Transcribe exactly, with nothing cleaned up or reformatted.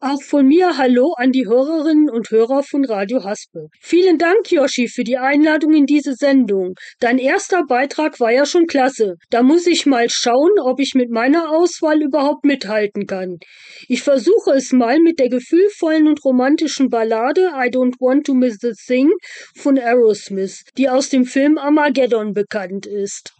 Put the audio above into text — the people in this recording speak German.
Auch von mir Hallo an die Hörerinnen und Hörer von Radio Haspe. Vielen Dank, Yoshi, für die Einladung in diese Sendung. Dein erster Beitrag war ja schon klasse. Da muss ich mal schauen, ob ich mit meiner Auswahl überhaupt mithalten kann. Ich versuche es mal mit der gefühlvollen und romantischen Ballade I Don't Want to Miss a Thing von Aerosmith, die aus dem Film Armageddon bekannt ist.